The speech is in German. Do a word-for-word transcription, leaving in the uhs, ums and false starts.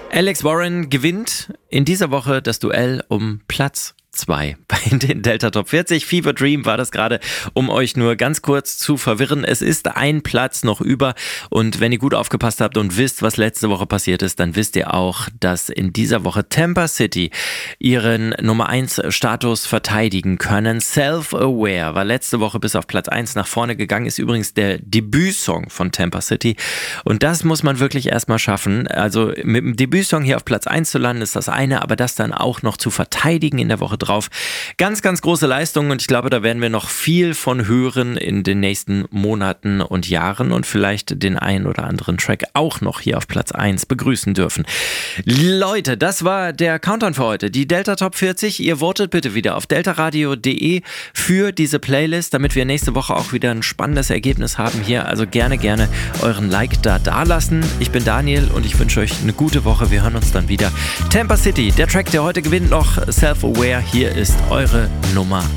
Alex Warren gewinnt in dieser Woche das Duell um Platz zwei bei den Delta Top vierzig. Fever Dream war das gerade, um euch nur ganz kurz zu verwirren. Es ist ein Platz noch über und wenn ihr gut aufgepasst habt und wisst, was letzte Woche passiert ist, dann wisst ihr auch, dass in dieser Woche Tampa City ihren Nummer eins Status verteidigen können. Self-Aware war letzte Woche bis auf Platz eins nach vorne gegangen, ist übrigens der Debütsong von Tampa City und das muss man wirklich erstmal schaffen. Also mit dem Debütsong hier auf Platz eins zu landen ist das eine, aber das dann auch noch zu verteidigen in der Woche drauf. Ganz, ganz große Leistung und ich glaube, da werden wir noch viel von hören in den nächsten Monaten und Jahren und vielleicht den einen oder anderen Track auch noch hier auf Platz eins begrüßen dürfen. Leute, das war der Countdown für heute. Die Delta Top vierzig. Ihr votet bitte wieder auf deltaradio punkt de für diese Playlist, damit wir nächste Woche auch wieder ein spannendes Ergebnis haben hier. Also gerne, gerne euren Like da dalassen. Ich bin Daniel und ich wünsche euch eine gute Woche. Wir hören uns dann wieder. Tampa City, der Track, der heute gewinnt, noch Self-Aware. Hier ist eure Nummer